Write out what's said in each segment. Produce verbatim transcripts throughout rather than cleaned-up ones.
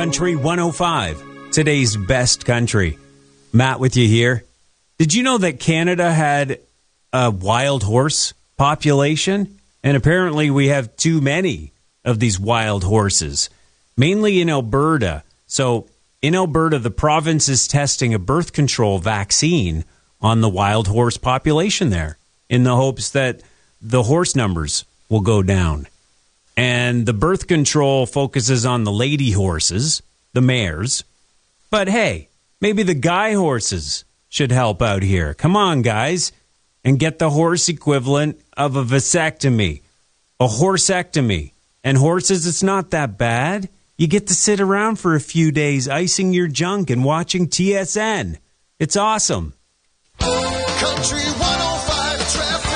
Country one oh five, today's best country. Matt with you here. Did you know that Canada had a wild horse population? And apparently we have too many of these wild horses, mainly in Alberta. So in Alberta, the province is testing a birth control vaccine on the wild horse population there in the hopes that the horse numbers will go down. And the birth control focuses on the lady horses, the mares. But hey, maybe the guy horses should help out here. Come on, guys, and get the horse equivalent of a vasectomy, a horsectomy. And horses, it's not that bad. You get to sit around for a few days icing your junk and watching T S N. It's awesome. Country one oh five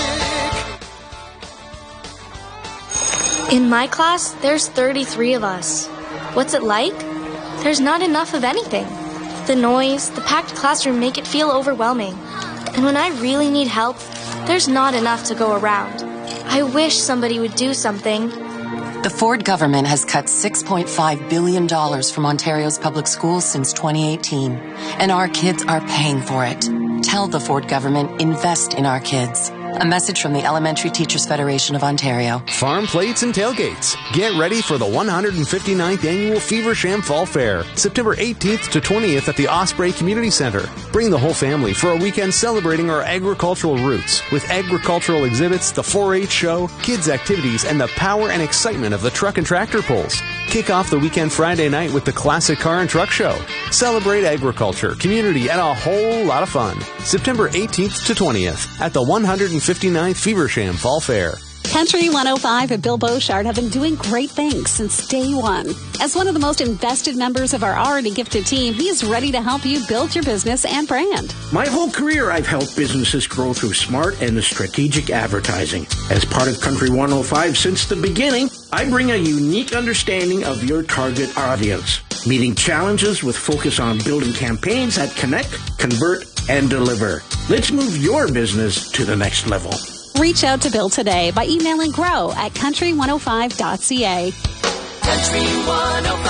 traffic. In my class, there's thirty-three of us. What's it like? There's not enough of anything. The noise, the packed classroom make it feel overwhelming. And when I really need help, there's not enough to go around. I wish somebody would do something. The Ford government has cut six point five billion dollars from Ontario's public schools since twenty eighteen, and our kids are paying for it. Tell the Ford government, invest in our kids. A message from the Elementary Teachers Federation of Ontario. Farm plates and tailgates. Get ready for the one hundred fifty-ninth Annual Feversham Fall Fair, September eighteenth to twentieth at the Osprey Community Centre. Bring the whole family for a weekend celebrating our agricultural roots with agricultural exhibits, the four H show, kids' activities, and the power and excitement of the truck and tractor pulls. Kick off the weekend Friday night with the Classic Car and Truck Show. Celebrate agriculture, community, and a whole lot of fun. September eighteenth to twentieth at the one hundred fifty-ninth Feversham Fall Fair. Country one oh five and Bill Beauchard have been doing great things since day one. As one of the most invested members of our already gifted team, he is ready to help you build your business and brand. My whole career, I've helped businesses grow through smart and strategic advertising. As part of Country one oh five since the beginning, I bring a unique understanding of your target audience, meeting challenges with focus on building campaigns that connect, convert, and deliver. Let's move your business to the next level. Reach out to Bill today by emailing grow at country one oh five dot c a. Country one oh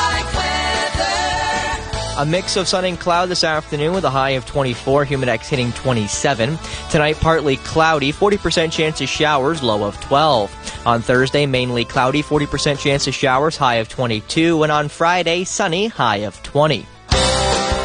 five weather. A mix of sun and cloud this afternoon with a high of twenty-four, Humidex hitting twenty-seven. Tonight, partly cloudy, forty percent chance of showers, low of twelve. On Thursday, mainly cloudy, forty percent chance of showers, high of twenty-two. And on Friday, sunny, high of twenty.